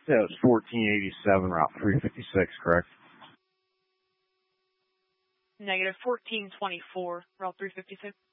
Yeah, it's 1487, Route 356, correct? Negative 1424, Route 356.